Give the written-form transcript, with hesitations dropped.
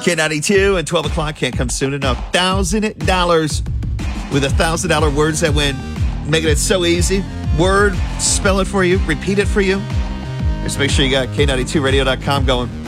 K92 and 12 o'clock can't come soon enough. $1,000 with $1,000 words that win. Making it so easy. Word, spell it for you, repeat it for you. Just make sure you got K92radio.com going.